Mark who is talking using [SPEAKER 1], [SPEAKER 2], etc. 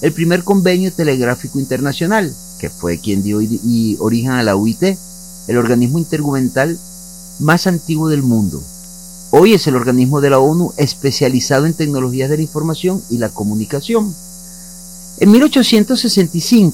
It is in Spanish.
[SPEAKER 1] el primer convenio telegráfico internacional, que fue quien dio origen a la OIT, el organismo intergubernamental más antiguo del mundo. Hoy es el organismo de la ONU especializado en tecnologías de la información y la comunicación. En 1865,